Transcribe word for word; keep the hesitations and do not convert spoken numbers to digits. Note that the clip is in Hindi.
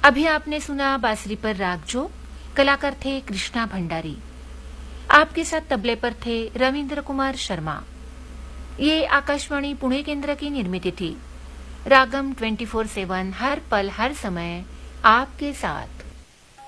अभी आपने सुना बांसुरी पर राग जो, कलाकार थे कृष्णा भंडारी। आपके साथ तबले पर थे रविंद्र कुमार शर्मा। ये आकाशवाणी पुणे केंद्र की निर्मित थी। रागम ट्वेंटी फोर सेवन, हर पल हर समय आपके साथ।